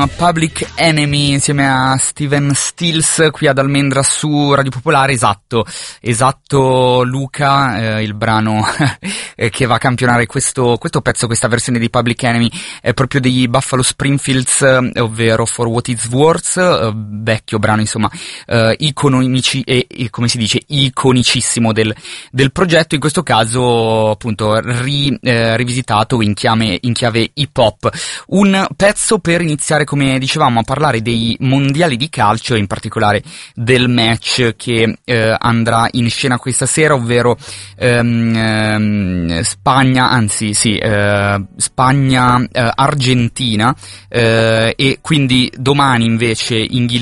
Public Enemy insieme a Steven Stills qui ad Almendra su Radio Popolare. Esatto Luca, il brano che va a campionare questo pezzo, questa versione di Public Enemy è proprio dei Buffalo Springfields, ovvero For What It's Worth, vecchio brano insomma iconici e come si dice iconicissimo del progetto, in questo caso appunto rivisitato in chiave hip hop, un pezzo per iniziare, come dicevamo, a parlare dei mondiali di calcio e in particolare del match che andrà in scena questa sera, ovvero Spagna-Argentina, e quindi domani invece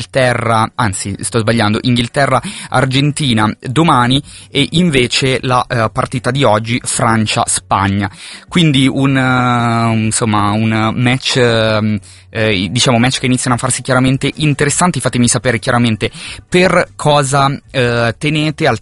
Inghilterra-Argentina domani, e invece la partita di oggi Francia-Spagna. Quindi un match match che iniziano a farsi chiaramente interessanti. Fatemi sapere chiaramente per cosa tenete al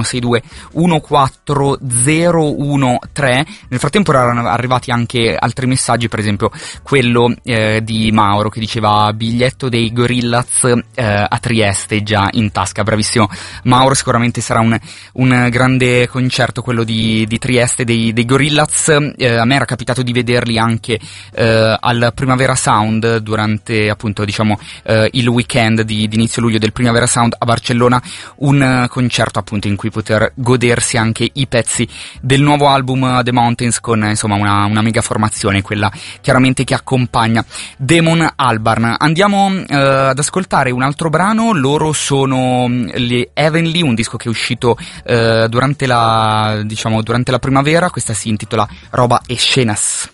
33162141013. Nel frattempo erano arrivati anche altri messaggi, per esempio quello di Mauro che diceva biglietto dei Gorillaz a Trieste già in tasca. Bravissimo Mauro, sicuramente sarà un grande concerto quello di Trieste dei Gorillaz. A me era capitato di vederli anche al Primavera Sound durante appunto il weekend di inizio luglio del Primavera Sound a Barcellona, un concerto appunto in cui poter godersi anche i pezzi del nuovo album The Mountains con insomma una mega formazione, quella chiaramente che accompagna Damon Albarn. Andiamo ad ascoltare un altro brano. Loro sono le Heavenly, un disco che è uscito durante la primavera. Questa si intitola Roba e Scenas.